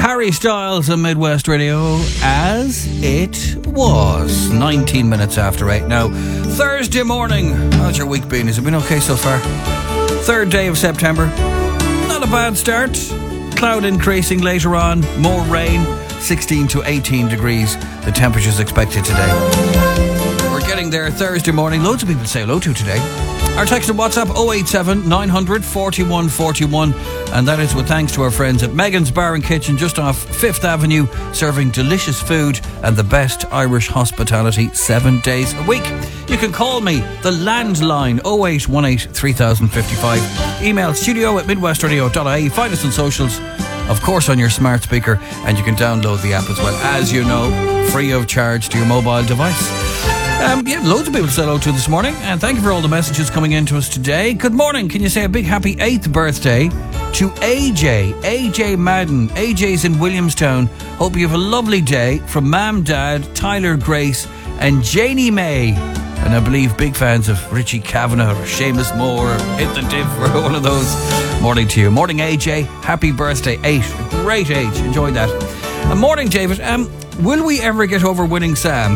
Harry Styles on Midwest Radio, As It Was. 19 minutes after 8 now. Thursday morning. How's your week been? Has it been okay so far? Third day of September. Not a bad start. Cloud increasing later on. More rain. 16 to 18 degrees. The temperature's expected today. We're getting there Thursday morning. Loads of people to say hello to today. Our text and WhatsApp 087 900 41 41, and that is with thanks to our friends at Megan's Bar and Kitchen just off 5th Avenue, serving delicious food and the best Irish hospitality 7 days a week. You can call me, the landline 0818 3055, email studio@midwestradio.ie, find us on socials, of course on your smart speaker, and you can download the app as well, as you know, free of charge to your mobile device. Loads of people to say hello to this morning, and thank you for all the messages coming in to us today. Good morning. Can you say a big happy 8th birthday to AJ Madden? AJ's in Williamstown. Hope you have a lovely day from Mam, Dad, Tyler, Grace and Janie May. And I believe big fans of Richie Kavanagh or Seamus Moore or Hit the Diff or one of those. Morning to you. Morning AJ. Happy birthday 8. A great age. Enjoy that. And morning David. Will we ever get over winning Sam?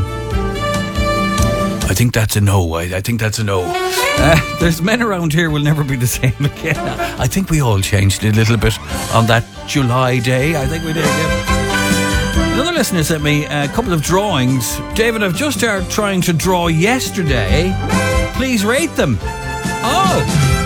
I think that's a no. I think that's a no. There's men around here will never be the same again. I think we all changed a little bit on that July day. I think we did, yeah. Another listener sent me a couple of drawings. David, I've just started trying to draw yesterday. Please rate them. Oh.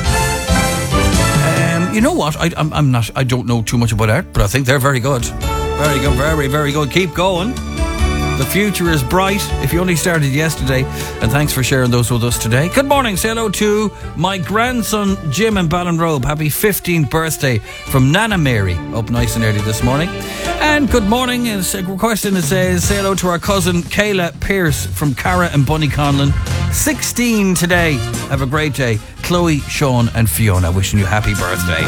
You know what? I don't know too much about art, but I think they're very good. Very good, very, very good. Keep going. The future is bright if you only started yesterday, and thanks for sharing those with us today. Good morning, say hello to my grandson Jim in Ballinrobe. Happy 15th birthday from Nana Mary, up nice and early this morning. And good morning, is a question that says say hello to our cousin Kayla Pierce from Cara and Bunny Conlon, 16 today. Have a great day. Chloe, Sean and Fiona wishing you happy birthday.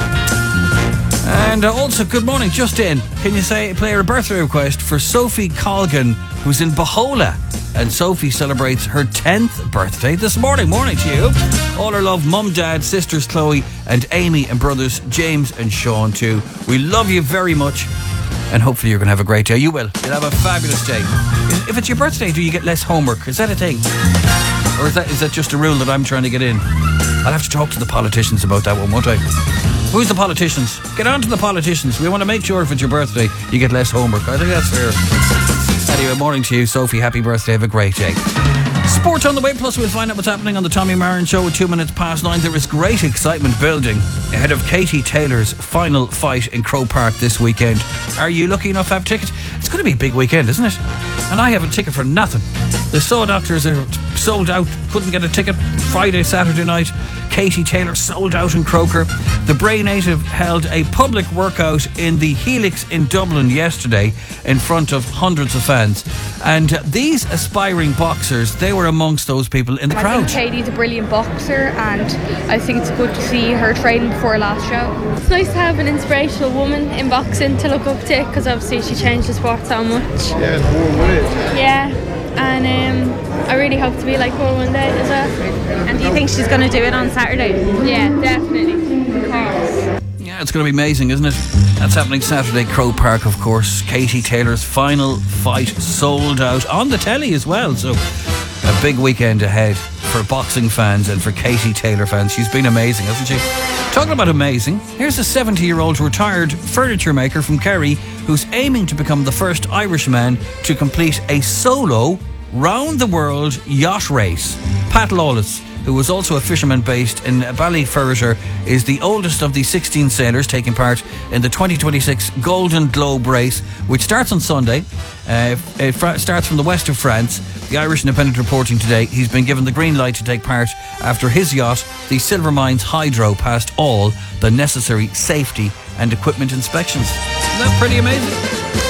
And also, good morning, just in. Can you play a birthday request for Sophie Colgan, who's in Bahola? And Sophie celebrates her 10th birthday this morning. Morning to you. All our love, Mum, Dad, sisters Chloe and Amy, and brothers James and Sean too. We love you very much, and hopefully you're going to have a great day. You will. You'll have a fabulous day. If it's your birthday, do you get less homework? Is that a thing? Or is that just a rule that I'm trying to get in? I'll have to talk to the politicians about that one, won't I? Who's the politicians? Get on to the politicians. We want to make sure if it's your birthday, you get less homework. I think that's fair. Anyway, morning to you, Sophie. Happy birthday. Have a great day. Sport on the way, plus we'll find out what's happening on the Tommy Marin Show at 2 minutes past 9. There is great excitement building ahead of Katie Taylor's final fight in Croke Park this weekend. Are you lucky enough to have tickets? It's going to be a big weekend, isn't it? And I have a ticket for nothing. The Saw Doctors are sold out. Couldn't get a ticket Friday, Saturday night. Katie Taylor sold out in Croker. The Bray native held a public workout in the Helix in Dublin yesterday in front of hundreds of fans. And these aspiring boxers, they were amongst those people in the crowd. I think Katie's a brilliant boxer, and I think it's good to see her training before her last show. It's nice to have an inspirational woman in boxing to look up to, because obviously she changed the sport so much. Yeah, it's more with it. Yeah, and I really hope to be like her one day as well. And do you think she's going to do it on Saturday? Yeah, definitely. Of course. Yeah, it's going to be amazing, isn't it? That's happening Saturday, Croke Park, of course. Katie Taylor's final fight sold out on the telly as well. So a big weekend ahead for boxing fans and for Katie Taylor fans. She's been amazing, hasn't she? Talking about amazing, here's a 70-year-old retired furniture maker from Kerry who's aiming to become the first Irishman to complete a solo round-the-world yacht race. Pat Lawless, who was also a fisherman based in Ballyferriter, is the oldest of the 16 sailors taking part in the 2026 Golden Globe race, which starts on Sunday. It starts from the west of France. The Irish Independent reporting today he's been given the green light to take part after his yacht, the Silver Mines Hydro, passed all the necessary safety and equipment inspections. Isn't that pretty amazing?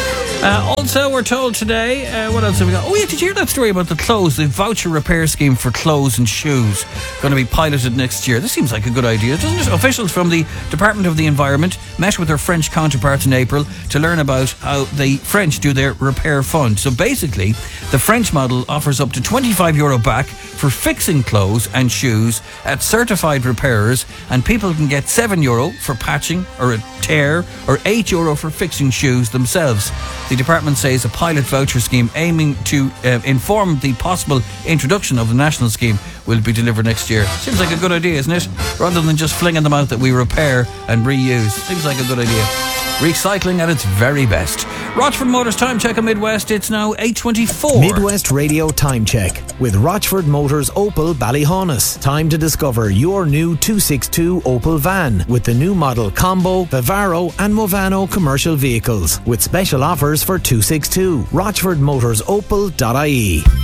Also, we're told today, what else have we got? Oh yeah, did you hear that story about the clothes, the voucher repair scheme for clothes and shoes going to be piloted next year? This seems like a good idea, doesn't it? Officials from the Department of the Environment met with their French counterparts in April to learn about how the French do their repair fund. So basically, the French model offers up to €25 back for fixing clothes and shoes at certified repairers, and people can get €7 for patching or a tear, or €8 for fixing shoes themselves. The department says a pilot voucher scheme aiming to inform the possible introduction of the national scheme will be delivered next year. Seems like a good idea, isn't it? Rather than just flinging them out that we repair and reuse. Seems like a good idea. Recycling at its very best. Rochford Motors Time Check on Midwest. It's now 8:24. Midwest Radio Time Check with Rochford Motors Opel Ballyhaunis. Time to discover your new 262 Opel van with the new model Combo, Vivaro and Movano commercial vehicles with special offers for 262. RochfordMotorsOpel.ie.